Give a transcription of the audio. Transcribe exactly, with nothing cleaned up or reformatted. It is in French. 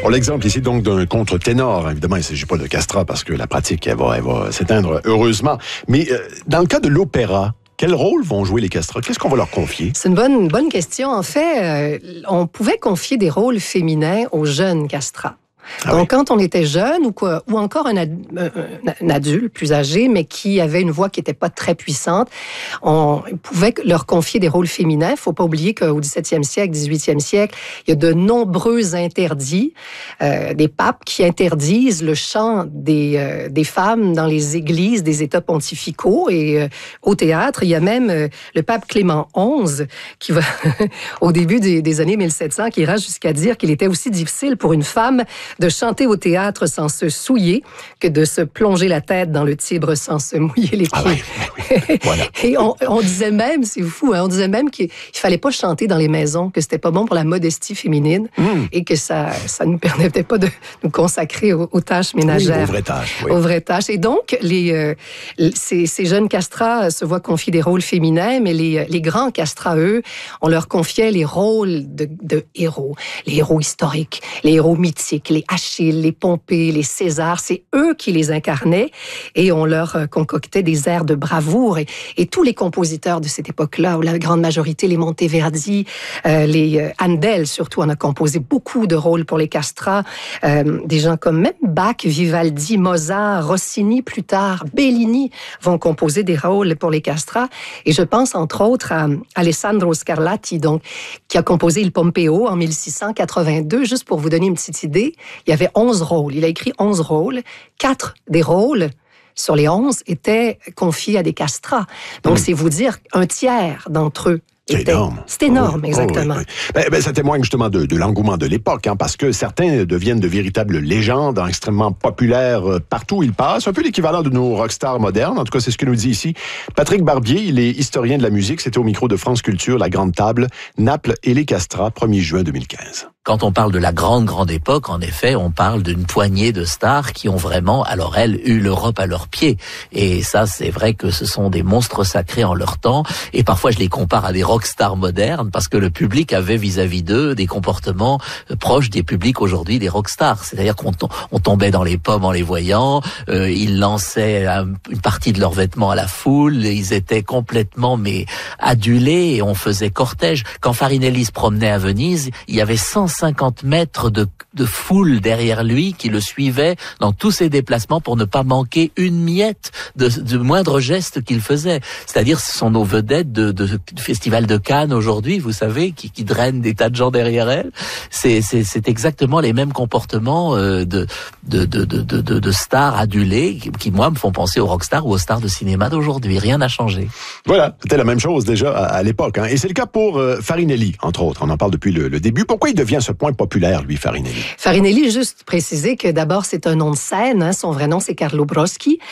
On l'exemple ici donc d'un contre-ténor. Évidemment, il ne s'agit pas de castrat parce que la pratique, elle va, elle va s'éteindre heureusement. Mais euh, dans le cas de l'opéra, quel rôle vont jouer les castrats? Qu'est-ce qu'on va leur confier? C'est une bonne, bonne question. En fait, euh, on pouvait confier des rôles féminins aux jeunes castrats. Ah Donc, oui. quand on était jeune ou, quoi, ou encore un, ad, un adulte plus âgé, mais qui avait une voix qui n'était pas très puissante, on pouvait leur confier des rôles féminins. Il ne faut pas oublier qu'au dix-septième siècle, dix-huitième siècle, il y a de nombreux interdits, euh, des papes qui interdisent le chant des, euh, des femmes dans les églises des États pontificaux et euh, au théâtre. Il y a même euh, le pape Clément onze qui va, au début des, des années mille sept cents, qui ira jusqu'à dire qu'il était aussi difficile pour une femme de chanter au théâtre sans se souiller que de se plonger la tête dans le Tibre sans se mouiller les pieds. Ah oui, oui, oui. Voilà. Et on, on disait même, c'est fou, hein, on disait même qu'il ne fallait pas chanter dans les maisons, que c'était pas bon pour la modestie féminine mm. et que ça ça nous permettait pas de nous consacrer aux, aux tâches ménagères. Oui, aux vraies tâches. Oui. Aux vraies tâches. Et donc, les, euh, ces, ces jeunes castrats se voient confier des rôles féminins, mais les, les grands castrats, eux, on leur confiait les rôles de, de héros, les héros historiques, les héros mythiques, les Achille, les Pompée, les César, c'est eux qui les incarnaient et on leur concoctait des airs de bravoure. Et, et tous les compositeurs de cette époque-là, où la grande majorité, les Monteverdi, euh, les euh, Handel surtout, on a composé beaucoup de rôles pour les castrats. Euh, des gens comme même Bach, Vivaldi, Mozart, Rossini plus tard, Bellini vont composer des rôles pour les castrats. Et je pense entre autres à Alessandro Scarlatti, donc, qui a composé Il Pompeo en mille six cent quatre-vingt-deux. Juste pour vous donner une petite idée, il y avait onze rôles. Il a écrit onze rôles. Quatre des rôles sur les onze étaient confiés à des castrats. Donc, mmh. c'est vous dire un tiers d'entre eux. C'est énorme. C'est énorme, oh, exactement. Oh, oui, oui. Ben, ben, ça témoigne justement de, de l'engouement de l'époque, hein, parce que certains deviennent de véritables légendes, hein, extrêmement populaires euh, partout où ils passent. Un peu l'équivalent de nos rockstars modernes. En tout cas, c'est ce que nous dit ici Patrick Barbier. Il est historien de la musique. C'était au micro de France Culture, La Grande Table, Naples et les Castrats, premier juin deux mille quinze. Quand on parle de la grande, grande époque, en effet, on parle d'une poignée de stars qui ont vraiment, alors elles, eu l'Europe à leurs pieds. Et ça, c'est vrai que ce sont des monstres sacrés en leur temps. Et parfois, je les compare à des rockstars modernes parce que le public avait vis-à-vis d'eux des comportements proches des publics aujourd'hui des rockstars. C'est-à-dire qu'on on tombait dans les pommes en les voyant, euh, ils lançaient une partie de leurs vêtements à la foule, ils étaient complètement mais adulés et on faisait cortège. Quand Farinelli se promenait à Venise, il y avait cent cinquante mètres de, de foule derrière lui qui le suivait dans tous ses déplacements pour ne pas manquer une miette de, de moindre geste qu'il faisait. C'est-à-dire, ce sont nos vedettes de, de, du Festival de Cannes aujourd'hui, vous savez, qui, qui drainent des tas de gens derrière elles. C'est, c'est, c'est exactement les mêmes comportements euh, de, de, de, de, de, de stars adulées qui, qui, moi, me font penser aux rockstars ou aux stars de cinéma d'aujourd'hui. Rien n'a changé. Voilà, c'était la même chose déjà à, à l'époque. Hein. Et c'est le cas pour euh, Farinelli, entre autres. On en parle depuis le, le début. Pourquoi il devient à ce point populaire, lui, Farinelli? Farinelli, juste préciser que d'abord, c'est un nom de scène. Hein. Son vrai nom, c'est Carlo Broschi.